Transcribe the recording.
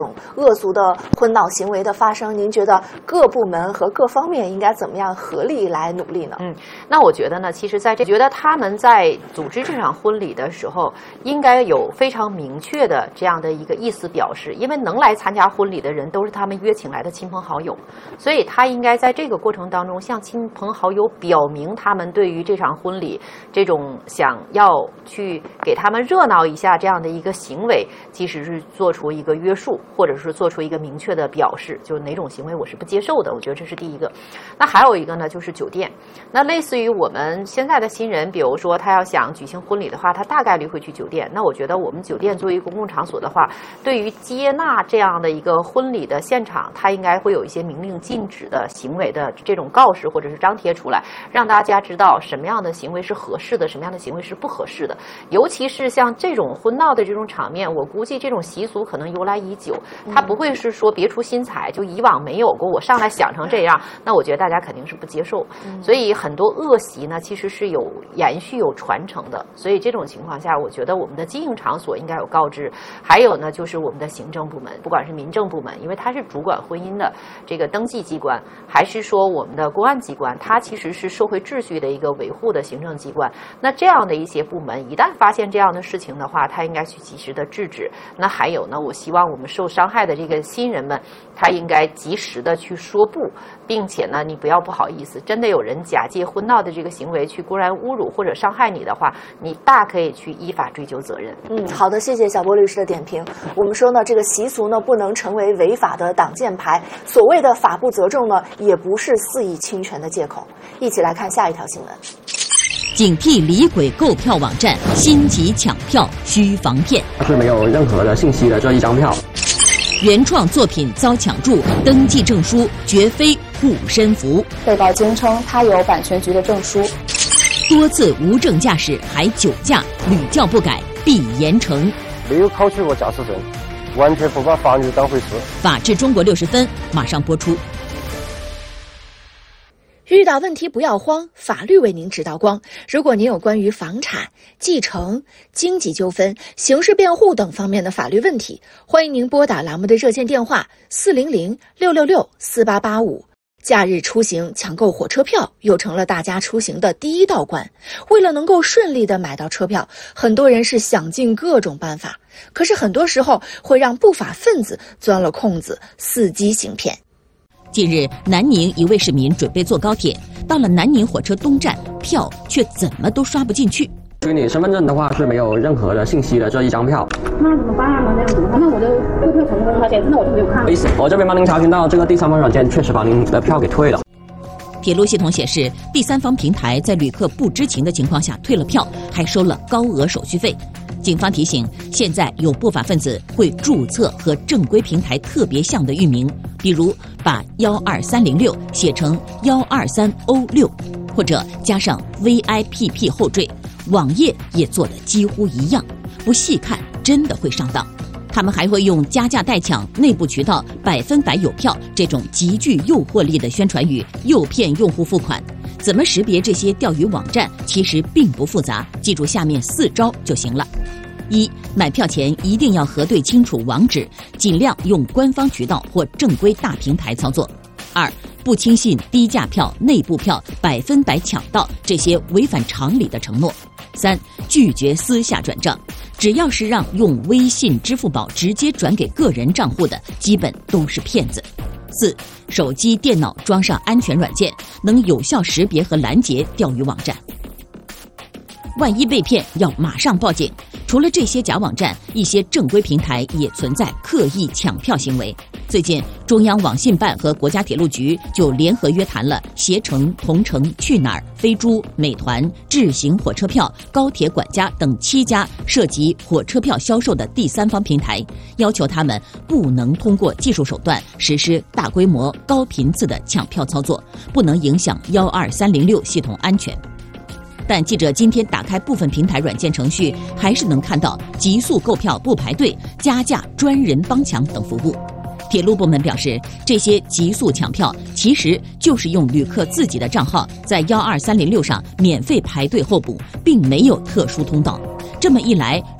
恶俗的昏闹行为的发生，您觉得各部门和各方面应该怎么样合力来努力呢？ 那我觉得呢，其实觉得他们在组织这场婚礼的时候，应该有非常明确的这样的一个意思表示，因为能来参加婚礼的人都是他们约请来的亲朋好友，所以他应该在这个过程当中向亲朋好友表明他们对于这场婚礼这种想要去给他们热闹一下这样的一个行为，其实是做出一个约束，或者是做出一个明确的表示，就是哪种行为我是不接受的。我觉得这是第一个。那还有一个呢，就是酒店。那类似于我们现在的新人，比如说他要想举行婚礼的话，他大概率会去酒店。那我觉得我们酒店作为公共场所的话，对于接纳这样的一个婚礼的现场，它应该会有一些明令禁止的行为的这种告示或者是张贴出来，让大家知道什么样的行为是合适的，什么样的行为是不合适的。尤其是像这种婚闹的这种场面，我估计这种习俗可能由来已久，它不会是说别出心裁，就以往没有过，我上来想成这样，那我觉得大家肯定是不接受。所以很多恶习呢，其实是有延续、有传承的。所以这种情况下，我觉得我们的经营场所应该有告知。还有呢，就是我们的行政部门，不管是民政部门，因为它是主管婚姻的这个登记机关，还是说我们的公安机关，它其实是社会秩序的一个维护的行政机关。那这样的一些部门，一旦发现这样的事情的话，它应该去及时的制止。那还有呢，我希望我们受伤害的这个新人们，他应该及时的去说不，并且呢，你不要不好意思，真的有人假借婚闹的这个行为去公然侮辱或者伤害你的话，你大可以去依法追究责任。 好的，谢谢小波律师的点评。我们说呢，这个习俗呢不能成为违法的挡箭牌，所谓的法不责众呢，也不是肆意侵权的借口。一起来看下一条新闻。 警惕离轨购票网站，心急抢票需防骗。 是没有任何的信息的这一张票。 原创作品遭抢注，登记证书绝非护身符。 被告坚称他有版权局的证书。 多次无证驾驶还酒驾，屡教不改必严惩。 没有考取过驾驶证，完全不把法律当回事。 法治中国60分马上播出。 遇到问题不要慌，法律为您指导光。如果您有关于房产、继承、经济纠纷、刑事辩护等方面的法律问题，欢迎您拨打栏目的热线电话400-666-4885。假日出行抢购火车票又成了大家出行的第一道关。为了能够顺利的买到车票，很多人是想尽各种办法，可是很多时候会让不法分子钻了空子，伺机行骗。 近日，南宁一位市民准备坐高铁，到了南宁火车东站，票却怎么都刷不进去。 对你身份证的话是没有任何的信息的这一张票。 那怎么办啊？那怎么办？那我的购票成功了，那我就没有看。 我这边帮您查询到这个第三方软件确实把您的票给退了。 铁路系统显示，第三方平台在旅客不知情的情况下退了票，还收了高额手续费。警方提醒，现在有不法分子会注册和正规平台特别像的域名，比如把12306写成123O6，或者加上 VIPP 后缀，网页也做得几乎一样，不细看真的会上当。他们还会用加价代抢、内部渠道100%有票这种极具诱惑力的宣传语，诱骗用户付款。怎么识别这些钓鱼网站？其实并不复杂，记住下面4招就行了。1. 买票前一定要核对清楚网址，尽量用官方渠道或正规大平台操作。2. 不轻信低价票、内部票100%抢到这些违反常理的承诺。3. 拒绝私下转账，只要是让用微信、支付宝直接转给个人账户的，基本都是骗子。4. 手机、电脑装上安全软件，能有效识别和拦截钓鱼网站。万一被骗，要马上报警。除了这些假网站，一些正规平台也存在刻意抢票行为。最近，中央网信办和国家铁路局就联合约谈了携程、同程、去哪儿、飞猪、美团、智行火车票、高铁管家等7家涉及火车票销售的第三方平台，要求他们不能通过技术手段实施大规模、高频次的抢票操作，不能影响12306系统安全。但记者今天打开部分平台软件程序，还是能看到极速购票不排队、加价专人帮抢等服务。铁路部门表示，这些极速抢票其实就是用旅客自己的账号在12306上免费排队候补，并没有特殊通道。这么一来，